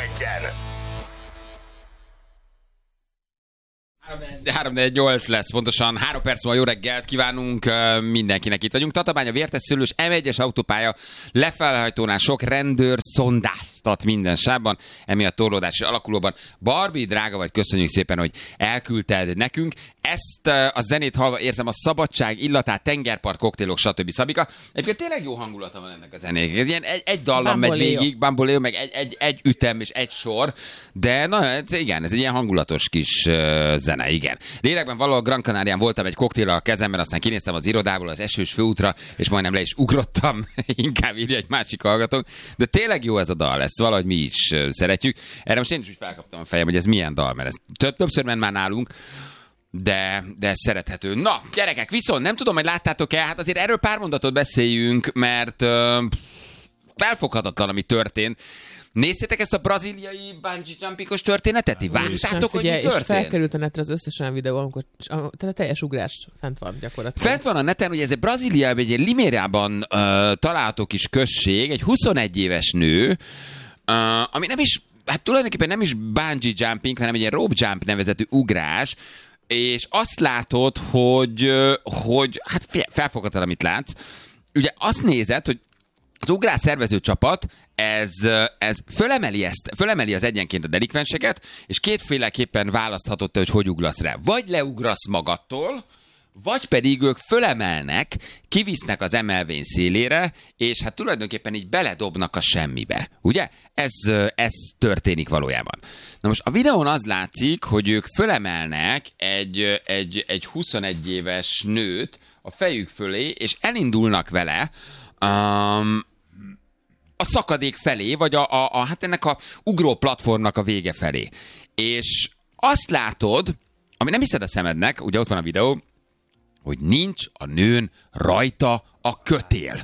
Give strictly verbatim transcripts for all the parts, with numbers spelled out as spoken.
Budapest-en. három négy nyolc lesz, pontosan három perc múlva jó reggelt kívánunk mindenkinek. Itt vagyunk. Tatabánya, Vértesszőlős, em egyes autópálya lefelhajtónál sok rendőr szondáztat minden sávban, emiatt torlódás alakulóban. Barbie, drága vagy, köszönjük szépen, hogy elküldted nekünk. Ezt a zenét hallva érzem a szabadság illatát, tengerpart, koktélok, stb. Szabika. Egyébként tényleg jó hangulata van ennek a zenének. Ilyen egy, egy dallam megy végig, Bamboleo, meg egy, egy, egy ütem és egy sor, de na, igen, ez egy ilyen hangulatos kis uh, zene, igen. Lélekben valahol Gran Canarián voltam egy koktéllal a kezemben, aztán kinéztem az irodából az esős főútra, és majdnem le is ugrottam, inkább írja egy másik hallgatónk. De tényleg jó ez a dal, ezt valahogy mi is uh, szeretjük. Erre most én is úgy felkaptam a fejem, hogy ez milyen dal, mert ez több, többször ment már nálunk, De, de ez szerethető. Na, gyerekek, viszont nem tudom, hogy láttátok-e, hát azért erről pár mondatot beszéljünk, mert uh, felfoghatatlan, ami történt. Néztétek ezt a brazíliai bungee jumpingos történetet? Vártátok, hogy mi történt? És felkerült a netre az összes olyan videó, amikor tehát a teljes ugrás fent van gyakorlatilag. Fent van a neten, hogy ez egy Brazíliában, egy Limériában uh, található kis község, egy huszonegy éves nő, uh, ami nem is, hát tulajdonképpen nem is bungee jumping, hanem egy ilyen rope jump nevezetű ugrás, és azt látod, hogy, hogy hát felfoghatod, amit látsz. Ugye azt nézed, hogy az ugrás szervező csapat, ez, ez fölemeli, ezt, fölemeli az egyenként a delikvenseket, és kétféleképpen választhatod te, hogy hogy ugrasz rá. Vagy leugrasz magadtól, vagy pedig ők fölemelnek, kivisznek az emelvény szélére, és hát tulajdonképpen így beledobnak a semmibe. Ugye? Ez, ez történik valójában. Na most a videón az látszik, hogy ők fölemelnek egy, egy, egy huszonegy éves nőt a fejük fölé, és elindulnak vele um, a szakadék felé, vagy a, a, a, hát ennek a ugró platformnak a vége felé. És azt látod, ami nem hiszed a szemednek, ugye ott van a videó, hogy nincs a nőn rajta a kötél.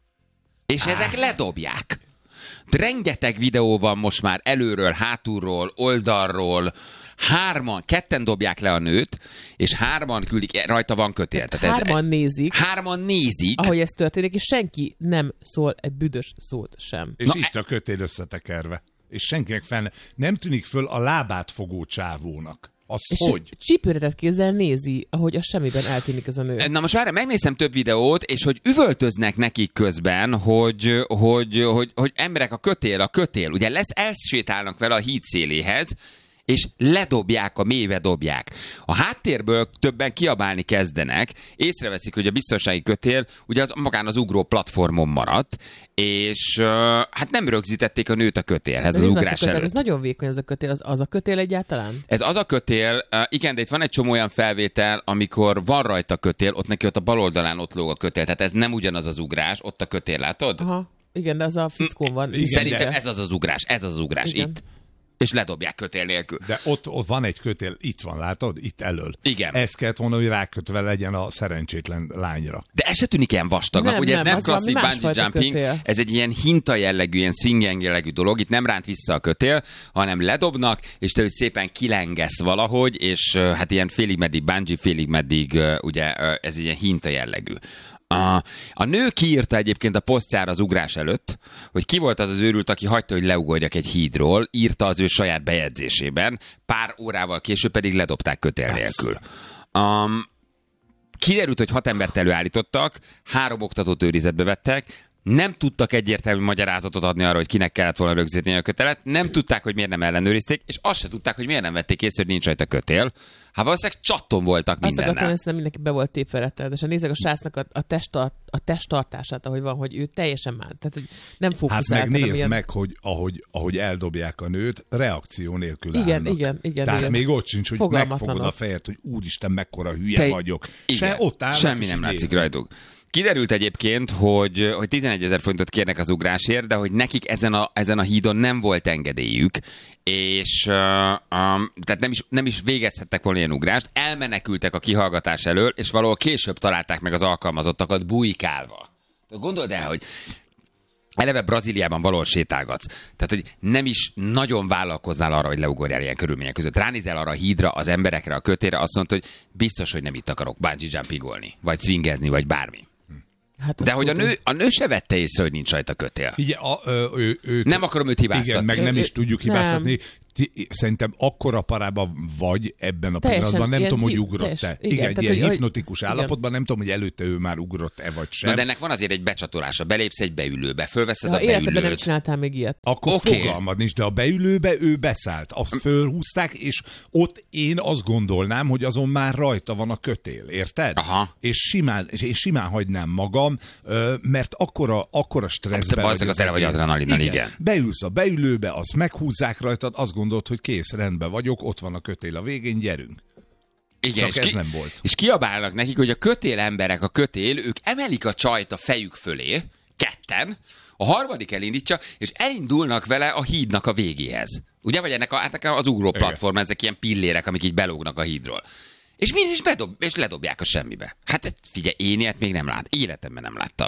És ezek ledobják. Rengeteg videó van most már előről, hátulról, oldalról. Hárman, ketten dobják le a nőt, és hárman küldik, rajta van kötél. Tehát hárman ez, nézik. Hárman nézik. Ahogy ez történik, és senki nem szól egy büdös szót sem. És Na, itt a kötél összetekerve. És senkinek fel nem tűnik föl a lábát fogó csávónak. Azt és hogy? Csípőretett kézzel nézi, ahogy a semmiben eltűnik ez a nő. Na most várj, megnézem több videót, és hogy üvöltöznek nekik közben, hogy, hogy, hogy, hogy emberek a kötél, a kötél. Ugye lesz, elsétálnak vele a híd széléhez, és ledobják, a mélybe dobják. A háttérből többen kiabálni kezdenek, észreveszik, hogy a biztonsági kötél ugye az magán az ugró platformon maradt, és uh, hát nem rögzítették a nőt a kötélhez, az ugrás kötél, előtt. Ez nagyon vékony ez a kötél, az, az a kötél egyáltalán? Ez az a kötél, uh, igen, de itt van egy csomó olyan felvétel, amikor van rajta kötél, ott neki ott a bal oldalán ott lóg a kötél, tehát ez nem ugyanaz az ugrás, ott a kötél, látod? Aha, igen, de az a fickón van. Igen, Szerintem de... ez az az ugrás, ez az az ugrás, igen. Itt. És ledobják kötél nélkül. De ott, ott van egy kötél, itt van, látod? Itt elől. Igen. Ezt kellett volna, hogy rákötve legyen a szerencsétlen lányra. De ez se tűnik ilyen vastagnak. Nem, Ugye ez nem, nem az klasszik bungee jumping, kötél. Ez egy ilyen hinta jellegű, ilyen swingen jellegű dolog. Itt nem ránt vissza a kötél, hanem ledobnak, és te úgy szépen kilengesz valahogy, és hát ilyen félig meddig bungee, félig meddig ugye ez egy ilyen hinta jellegű. A, a nő kiírta egyébként a posztjára az ugrás előtt, hogy ki volt az az őrült, aki hagyta, hogy leugorjak egy hídról, írta az ő saját bejegyzésében, pár órával később pedig ledobták kötél nélkül. Um, kiderült, hogy hat embert előállítottak, három oktatót őrizetbe vettek, nem tudtak egyértelmű magyarázatot adni arra, hogy kinek kellett volna rögzíteni a kötelet, nem tudták, hogy miért nem ellenőrizték, és azt se tudták, hogy miért nem vették észre, hogy nincs rajta kötél. Hát valószínűleg csatton voltak mindennel. Azt akartam, hogy mindenki be volt tépve rettenetesen. Nézzek a srácnak a, a, testtart, a testtartását, ahogy van, hogy ő teljesen már. Tehát hogy nem fókuszált. Hát meg nézd ilyen... meg, hogy ahogy, ahogy eldobják a nőt, reakció nélkül igen, állnak. igen, igen. Tehát igen. még ott sincs, hogy megfogod a fejed, hogy úristen, mekkora hülye Te... vagyok. Igen. Se ott állnak, semmi nem látszik rajtuk. Kiderült egyébként, hogy, hogy tizenegyezer forintot kérnek az ugrásért, de hogy nekik ezen a, ezen a hídon nem volt engedélyük, és uh, um, tehát nem is, nem is végezhettek volna ilyen ugrást, elmenekültek a kihallgatás elől, és valahol később találták meg az alkalmazottakat bujkálva. Gondold el, hogy eleve Brazíliában valahol sétálgatsz. Tehát, hogy nem is nagyon vállalkoznál arra, hogy leugorjál ilyen körülmények között. Ránézel arra a hídra, az emberekre, a kötére, azt mondta, hogy biztos, hogy nem itt akarok bungee jumpingolni, vagy swingezni, vagy bármi. Hát De hogy a nő, a nő se vette észre, hogy nincs rajta kötél. Igen, a, ö, ő, ő, Nem akarom őt hibáztatni. Igen, meg nem Ő- is tudjuk nem. hibáztatni. Ti, szerintem akkora parában vagy ebben a Teljesen pillanatban, nem ilyen tudom, hogy hi- ugrott-e. teljes- Igen, igen, egy tehát, ilyen hogy- hipnotikus igen. állapotban, nem tudom, hogy előtte ő már ugrott-e vagy sem. Na de ennek van azért egy becsatolása. Belépsz egy beülőbe, fölveszed Ha a életedben nem beülőt. csináltál még ilyet. Akkor Oké. okay. fogalmad nincs, de a beülőbe ő beszállt. Azt fölhúzták, és ott én azt gondolnám, hogy azon már rajta van a kötél, érted? Aha. És simán, és simán hagynám magam, ö, mert akkora, akkora stresszben... Te valószínűleg az tele vagy adrenalinnal, igen. Beülsz a beülőbe, azt meghúzzák rajtad, azt gondolod, hogy kész, rendben vagyok, ott van a kötél a végén, gyerünk. Igen, Csak és, ez nem volt. és kiabálnak nekik, hogy a kötél emberek, a kötél, ők emelik a csajt a fejük fölé, ketten, a harmadik elindítja, és elindulnak vele a hídnak a végéhez. Ugye, vagy ennek, a, ennek az ugró platform, ezek ilyen pillérek, amik így belógnak a hídról. És mi is bedob, és ledobják a semmibe. Hát ezt figyelj, én ilyet még nem lát, életemben nem láttam.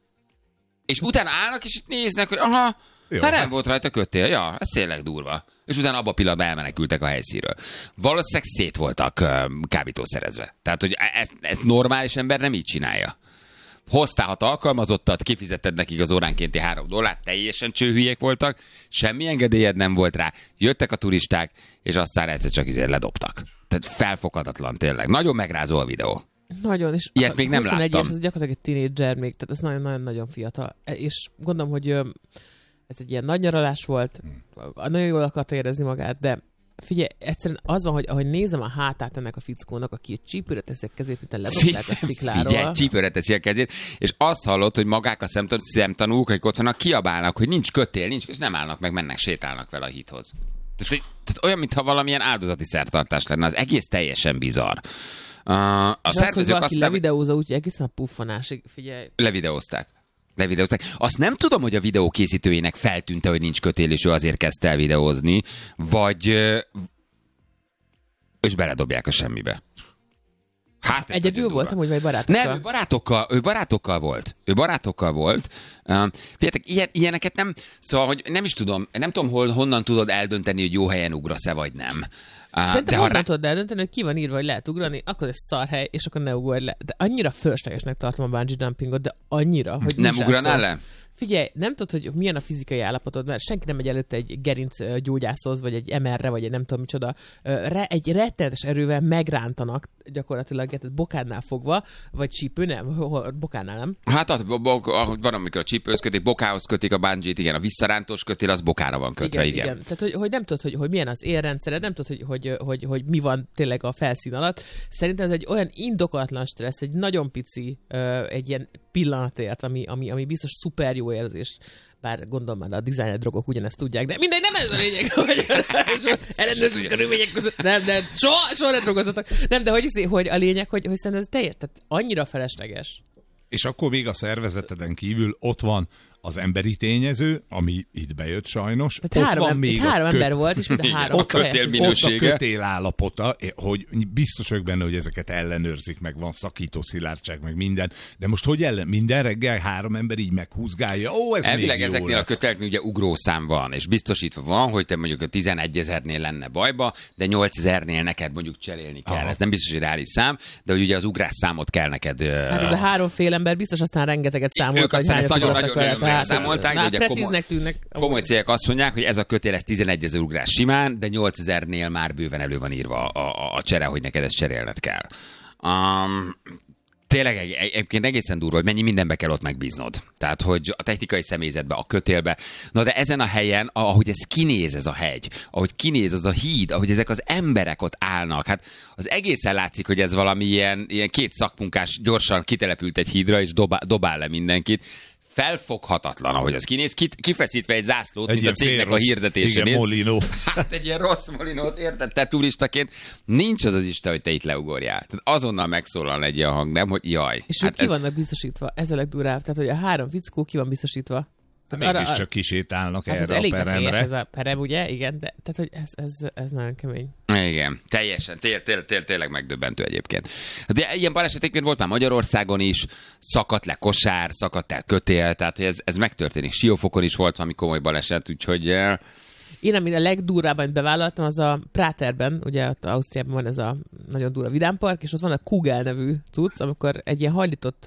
És utána állnak, és itt néznek, hogy aha, Jó, hát nem hát- volt rajta kötél. Ja, ez tényleg durva. És utána abban a pillanatban elmenekültek a helyszínről. Valószínűleg szét voltak uh, kábítószerezve. Tehát, hogy ezt, ezt normális ember nem így csinálja. Hoztál hat alkalmazottat, kifizetted nekik az óránkénti három dollárt, teljesen csőhülyék voltak, semmi engedélyed nem volt rá, jöttek a turisták, és aztán egyszer csak izé ledobtak. Tehát felfoghatatlan tényleg. Nagyon megrázó a videó. Nagyon, és Ilyet még nem huszonegy láttam. éves, ez gyakorlatilag egy tínédzser még, tehát ez nagyon-nagyon fiatal. E- És gondolom, hogy ö, ez egy ilyen nagy nyaralás volt, nagyon jól akarta érezni magát, de figyelj, egyszerűen az van, hogy ahogy nézem a hátát ennek a fickónak, aki egy csípőre teszi a kezét, mint ledobták a szikláról. Figyelj, csípőre teszi a kezét, és azt hallott, hogy magák a szemtan- szemtanúk, akik ott vannak, kiabálnak, hogy nincs kötél, nincs, és nem állnak meg, mennek, sétálnak vele a hídhoz. Tehát, hogy- tehát olyan, mintha valamilyen áldozati szertartás lenne, az egész teljesen bizarr. Uh, a És az, hogy szervezők valaki aztán levideózza, úgy egészen a puffanásig, figyelj. levideózták. Levideózták. Azt nem tudom, hogy a videó készítőjének feltűnte, hogy nincs kötél, és ő azért kezdte el videózni, vagy ö, és beledobják a semmibe. Hát ez Egyedül nagyon durva. voltam, hogy vagy barátokkal? Nem, ő barátokkal, ő barátokkal volt. Ő barátokkal volt. Uh, Figyeljetek, ilyen, ilyeneket nem, szóval, hogy nem is tudom, nem tudom, hol, honnan tudod eldönteni, hogy jó helyen ugrasz-e, vagy nem. Uh, Szerintem ha honnan rá- tudod eldönteni, hogy ki van írva, hogy lehet ugrani, akkor ez szar hely, és akkor ne ugorj le. De annyira fölöslegesnek tartom a bungee jumpingot, de annyira, hogy nem nincs rá ugranál szó. le? Figyelj, nem tudod, hogy milyen a fizikai állapotod, mert senki nem megy előtte egy gerinc ö, gyógyászhoz, vagy egy em erre, vagy egy nem tudom micsoda. Ö, Re, egy rettenetes erővel megrántanak gyakorlatilag, tehát bokádnál fogva, vagy csípő, nem, Hol- hol- bokádnál nem. Hát az, bo- bo- ahogy van, amikor a csípőhöz kötik, bokához kötik a bungee-t, igen, a visszarántós kötél, az bokára van kötve, igen. igen. Tehát, hogy, hogy nem tudod, hogy, hogy milyen az élrendszered, nem tudod, hogy, hogy, hogy, hogy mi van tényleg a felszín alatt. Szerintem ez egy olyan indokolatlan stressz, egy nagyon pici, ö, egy ilyen pillanatért, ami, ami, ami biztos szuper jó érzés. Bár gondolom már a designer drogok ugyanezt tudják, de mindegy, nem ez a lényeg, hogy ellenőrző körülmények között. Nem, nem, soha, soha ne drogozzatok. Nem, de hogy, hiszi, hogy a lényeg, hogy, hogy szerintem ez teljes, tehát annyira felesleges. És akkor még a szervezeteden kívül ott van az emberi tényező, ami itt bejött sajnos. Tehát ott három, van em- még itt a három köt- ember volt, és mind a Igen, három. a kötél kötél. minősége. Ott a kötél állapota, hogy biztos vagyok benne, hogy ezeket ellenőrzik, meg van szakító szilárdság, meg minden. De most hogy ellen? Minden reggel három ember így meghúzgálja. Ó, ez Elvileg még jó ezeknél lesz. a köteleknél ugye ugrószám van, és biztosítva van, hogy te mondjuk a tizenegyezernél lenne bajba, de nyolcezernél neked mondjuk cserélni kell. Aha. Ez nem biztos, hogy reális szám, de hogy ugye az ugrás számot kell neked. Hát ez a három fél ember biztos aztán rengeteget számolt. Ők aztán ezt nagyon-nagyon megszámolták, de ugye precíznek tűnnek. komoly cégek azt mondják, hogy ez a kötél ez tizenegyezer ugrás simán, de nyolcezernél már bőven elő van írva a, a, a csere, hogy neked ezt cserélned kell. Um, Tényleg egy- egy- egyébként egészen durva, hogy mennyi mindenbe kell ott megbíznod. Tehát, hogy a technikai személyzetbe, a kötélbe. Na de ezen a helyen, ahogy ez kinéz ez a hegy, ahogy kinéz az a híd, ahogy ezek az emberek ott állnak, hát az egészen látszik, hogy ez valami ilyen, ilyen két szakmunkás gyorsan kitelepült egy hídra, és dobál, dobál le mindenkit. Felfoghatatlan, ahogy az kinéz, Kit, kifeszítve egy zászlót, Egy mint a ilyen cégnek a félrossz- hirdetése. Igen, Nézd. molinó. Hát egy ilyen rossz molinót, érted, te turistaként, nincs az az Isten, hogy te itt leugorjál. Tehát azonnal megszólal egy ilyen hang, nem, hogy jaj. És hát ők ki vannak biztosítva? Ez a legdurább. Tehát, hogy a három fickó ki van biztosítva. Tehát arra- Mégiscsak kisétálnak hát ez erre a elég veszélyes peremre. ez a perem, ugye? Igen, de tehát, hogy ez, ez, ez nagyon kemény. Igen, teljesen, té- té- té- tényleg megdöbbentő egyébként. De ilyen balesetek volt már Magyarországon is, szakadt le kosár, szakadt el kötél, tehát ez, ez megtörténik. Siófokon is volt valami komoly baleset, úgyhogy eh, Én, ami a legdurvábban amit bevállaltam, az a Práterben, ugye ott Ausztriában van ez a nagyon durva vidámpark, és ott van a Kugel nevű cucc, amikor egy ilyen hajlított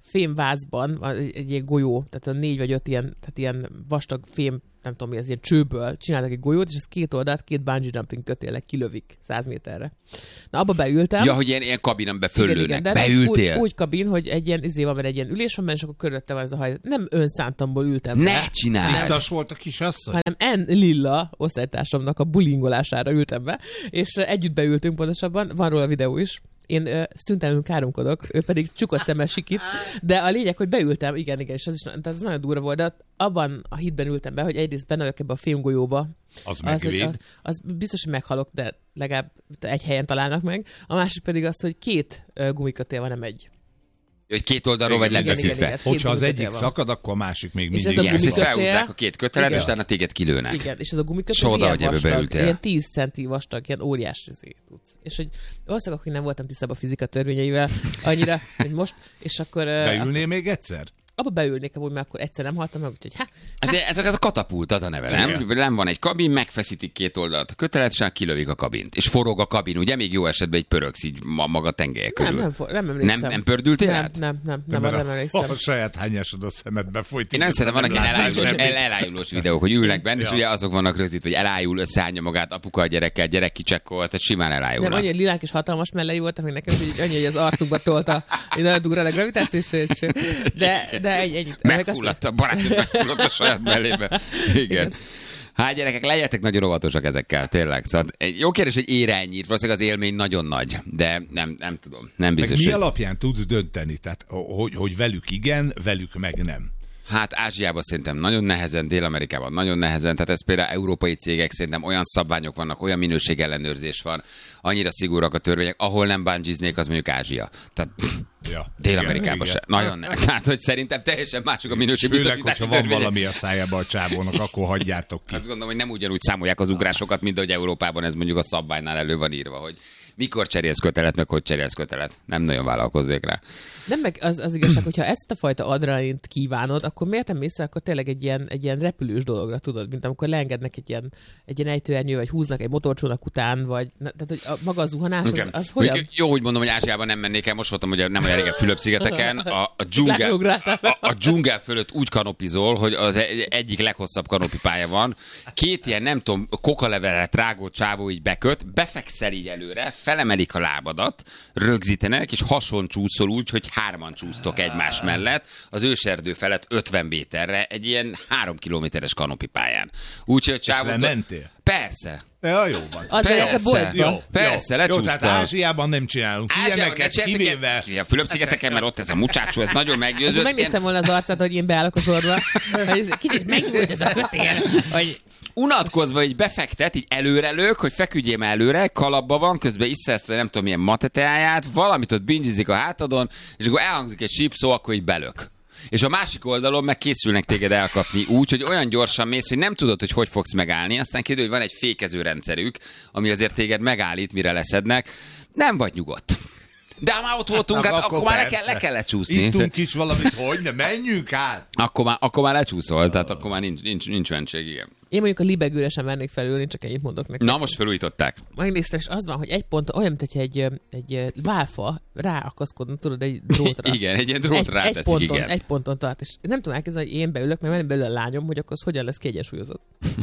fémvázban, egy, egy ilyen golyó, tehát a négy vagy öt ilyen, tehát ilyen vastag fém, nem tudom mi, az ilyen csőből csináltak egy golyót, és ez két oldalt, két bungee jumping kötélek kilövik száz méterre. Na, abba beültem. Ja, hogy ilyen, ilyen kabinon beföllőnek. Igen, igen, Beültél? Úgy, úgy kabin, hogy egy ilyen izé van, mert egy ilyen ülés van, és akkor körülötte van ez a haj. Nem önszántamból ültem Ne be. csinálj! Ittas volt a kisasszony? hanem N. Lilla osztálytársamnak a bulingolására ültem be, és együtt beültünk pontosabban, van róla videó is. Én ö, szüntelenül káromkodok, ő pedig csukott szemmel sikít, de a lényeg, hogy beültem, igen, igen, és az is tehát az nagyon durva volt, de abban a hitben ültem be, hogy egyrészt benne vagyok ebbe a fémgolyóba. Az megvéd. Az, az biztos, hogy meghalok, de legalább egy helyen találnak meg. A másik pedig az, hogy két uh, gumikötél van, nem egy. Hogy két oldalról vagy Igen, igen, lefeszítve. igen, Hogyha az gumikötél egyik van. szakad, akkor a másik még És ez mindig. a Igen, ezt, hogy gumikötél- felhúzzák a két kötelet, és Igen. utána téged kilőnek. Igen, és ez a gumikötél Csoda, ilyen hogy ebbe vastag, beültél. ilyen tíz centi vastag, ilyen óriás izé tudsz. És hogy valószínűleg akkor nem voltam tisztában a fizika törvényeivel annyira, hogy most, és akkor... uh, Beülnél még egyszer? abba beülnék, amúgy, mert akkor egyszer nem haltam meg, úgyhogy hát... Ez, ez, ez a katapult, az a neve, nem? Igen. Nem van egy kabin, megfeszítik két oldalt a kötelet, és kilövik a kabint. És forog a kabin, ugye? Még jó esetben egy pöröksz így ma- maga tengelyek Nem, körül. nem, for, nem emlékszem. Nem, nem pördültél Nem, át? nem, nem, nem, Mert arra nem a, emlékszem. a saját hányásod a szemedbe folyt. Én nem szeretem, vannak ilyen látni elájulós, semmit. el, elájulós videók, hogy ülnek benne, és Ja. ugye azok vannak rögzítve, hogy elájul, összeállja magát, apuka a gyerekkel, gyerek kicsekkol, tehát simán Nem, elájulnak. annyi lilák és hatalmas mellei voltak, hogy nekem hogy annyi, hogy az arcukba tolta, hogy nagyon durrán a gravitációs cső. De, de egy, ennyit. Megfulladt a barátod, megfulladt a saját mellébe. Igen. Hát gyerekek, legyetek nagyon óvatosak ezekkel, tényleg. Szóval egy jó kérdés, hogy ére ennyit, valószínűleg az élmény nagyon nagy, de nem, nem tudom, nem Meg biztos, mi hogy... alapján tudsz dönteni? Tehát, hogy, hogy velük igen, velük meg nem. Hát Ázsiában szerintem nagyon nehezen, Dél-Amerikában nagyon nehezen, tehát ez például európai cégek, szerintem olyan szabványok vannak, olyan minőségellenőrzés van, annyira szigorúak a törvények, ahol nem bungee-znék, az mondjuk Ázsia. Tehát Ja. Dél-Amerikában Igen, se. Nagyon nem. Tehát, hogy szerintem teljesen mások a Főleg, minőségbiztosítási hogyha van törvények. valami a szájába a csávónak, akkor hagyjátok ki. Azt gondolom, hogy nem ugyanúgy számolják az ugrásokat, mint ahogy Európában ez mondjuk a szabványnál elő van írva, hogy mikor cserélsz kötelet, meg hogy cserélsz kötelet. Nem nagyon vállalkozzék rá. Nem meg az, az igazság, hogyha ezt a fajta adrenalint kívánod, akkor miért nem mész el, akkor tényleg egy ilyen, egy ilyen repülős dologra, tudod, mint amikor leengednek egy ilyen, egy ilyen ejtőernyő, vagy húznak egy motorcsónak után, vagy na, tehát, hogy a, maga a zuhanás, az, Igen. az hogyan? Mondjuk, jó, hogy mondom, hogy Ázsiában nem mennék el, most voltam, hogy nem olyan régen Fülöp-szigeteken, a, a, dzsungel, a, a, a dzsungel fölött úgy kanopizol, hogy az egy, egyik leghosszabb kanopipálya van, két ilyen, nem tudom, kokalevelet rágó csávó így beköt, befekszel így előre, felemelik a lábadat, rögzítenek, és hason csúszol úgy, hogy hárman csúsztok egymás mellett, az őserdő felett ötven méterre, egy ilyen három kilométeres kanopipályán. Úgyhogy a És csávó... lementél? Persze. Ja, jó van. Az Persze. egyik a boltba. Jó, Persze, jó. Jó, lecsúsztam. tehát Ázsiában nem csinálunk ilyeneket, kivéve... A Fülöp-szigeteken, mert ott ez a mucsácsó, ez nagyon Akkor meggyőzött. megnéztem volna az arcát, hogy én beállok a sorba. Hogy ez kicsit megnyújt ez a kötél. Hogy Unatkozva így befektet, így előrelők, hogy feküdjél már előre, kalapba van, közben iszza ezt a nem tudom milyen mateteáját, valamit ott bingizik a hátadon, és akkor elhangzik egy sípszó, akkor így belök. És a másik oldalon meg készülnek téged elkapni úgy, hogy olyan gyorsan mész, hogy nem tudod, hogy hogy fogsz megállni. Aztán kiderül, hogy van egy fékező rendszerük, ami azért téged megállít, mire leszednek. Nem vagy nyugodt. De ha már ott voltunk, hát, akkor, akkor már le, kell, le kellett csúszni. Ittunk is valamit, hogy ne menjünk át. Akkor már, akkor már lecsúszol, tehát akkor már nincs, nincs, nincs mentség, igen. én mondjuk a libegőre sem mernék felülni, csak ennyit mondok neked. Na, most felújították. Megnéztem, és az van, hogy egy pont, olyan, mint hogyha egy, egy válfa ráakaszkodna, tudod, egy drótra. Igen, egy ilyen drót egy, ráteszik, egy ponton, igen. egy ponton tart, és nem tudom elképzelni, hogy én beülök, mert van belőle a lányom, hogy akkor az hogyan lesz kiegyensúlyozott.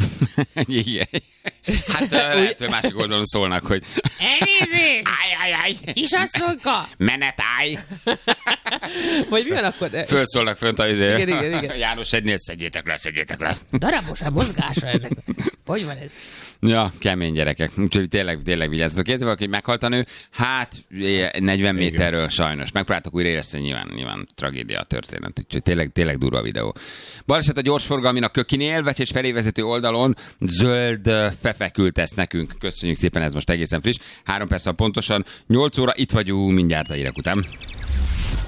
Igen. Hát lehet, hogy másik oldalon szólnak, hogy Elnézést! állj, állj, állj! Kisasszonyka! Menet, állj! Vagy mi van akkor? De, Fölszólnak fönt a izé. Igen, igen, igen. János egynél, szedjétek le, szedjétek le. darabos a mozgása ennek. Hogy van ez? Ja, kemény gyerekek. Úgyhogy tényleg, tényleg vigyázzatok. Érzi valaki, hogy meghalt a nő? Hát, negyven méterről sajnos. Megpróbáltak újra érezteni, nyilván, nyilván tragédia a történet. Úgyhogy tényleg, tényleg durva a videó. Baleset a gyorsforgalmin a Kökinél, Vecsés felé vezető oldalon zöld fefe küldte ezt nekünk. Köszönjük szépen, ez most egészen friss. Három perc pontosan, nyolc óra, itt vagyunk mindjárt a hírek után.